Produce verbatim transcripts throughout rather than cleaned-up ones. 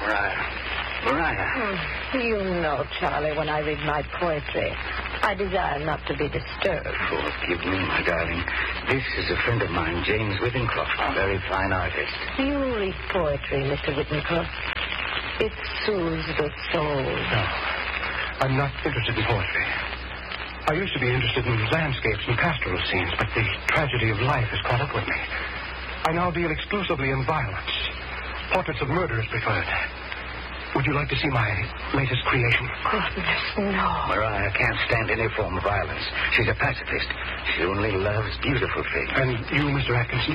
Mariah. Mariah. Oh, you know, Charlie, when I read my poetry, I desire not to be disturbed. Forgive me, my darling. This is a friend of mine, James Wittencroft, a very fine artist. You read poetry, Mister Wittencroft. It soothes the soul. No, I'm not interested in poetry. I used to be interested in landscapes and pastoral scenes, but the tragedy of life has caught up with me. I now deal exclusively in violence. Portraits of murder is preferred. Would you like to see my latest creation? Goodness, no. Mariah can't stand any form of violence. She's a pacifist. She only loves beautiful things. And you, Mister Atkinson?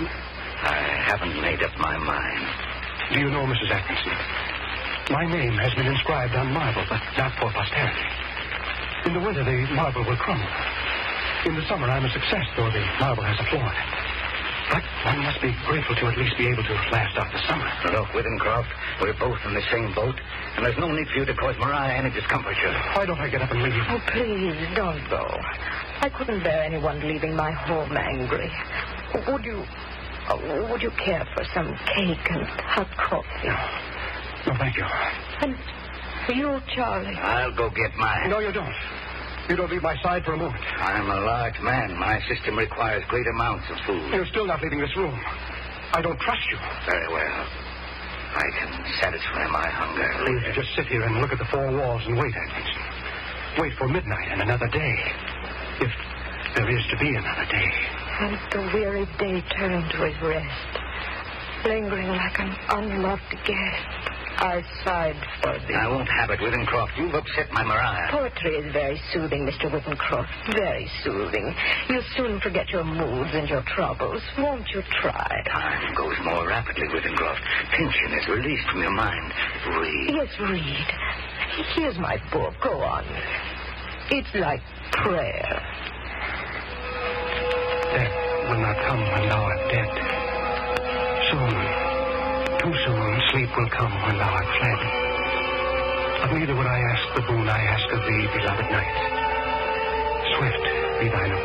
I haven't made up my mind. Do you know, Missus Atkinson, my name has been inscribed on marble, but not for posterity. In the winter, the marble will crumble. In the summer, I'm a success, though the marble has a flaw in it. But one must be grateful to at least be able to last out the summer. Look, Wittencroft, we're both in the same boat, and there's no need for you to cause Mariah any discomfiture. Why don't I get up and leave? Oh, please, don't go. I couldn't bear anyone leaving my home angry. Would you... Oh, would you care for some cake and hot coffee? No. No, thank you. And you, Charlie? I'll go get mine. No, you don't. You don't leave my side for a moment. I'm a large man. My system requires great amounts of food. You're still not leaving this room. I don't trust you. Very well. I can satisfy my hunger Please later. just sit here and look at the four walls and wait, Atkinson. Wait for midnight and another day. If there is to be another day. And the weary day turned to his rest. Lingering like an unloved guest, I sighed for thee. I won't have it, Wittencroft. You've upset my Mariah. Poetry is very soothing, Mister Wittencroft. Very soothing. You'll soon forget your moods and your troubles. Won't you try? Time goes more rapidly, Wittencroft. Tension is released from your mind. Read. Yes, read. Here's my book. Go on. It's like prayer. Death will not come when thou art dead. Soon, too soon, sleep will come when thou art fled. But neither would I ask the boon I ask of thee, beloved night. Swift be thine approach.